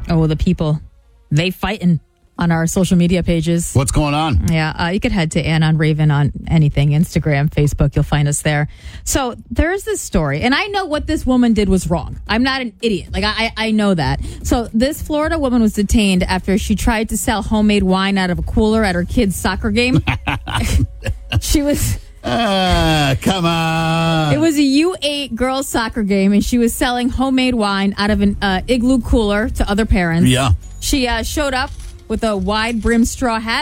Oh, the people. They fighting on our social media pages. What's going on? Yeah, you could head to Ann on Raven on anything, Instagram, Facebook. You'll find us there. So there's this story, and I know what this woman did was wrong. I'm not an idiot. Like, I know that. So this Florida woman was detained after she tried to sell homemade wine out of a cooler at her kid's soccer game. She was... Come on. It was a U8 girls soccer game, and she was selling homemade wine out of an igloo cooler to other parents. Yeah. She showed up with a wide brim straw hat.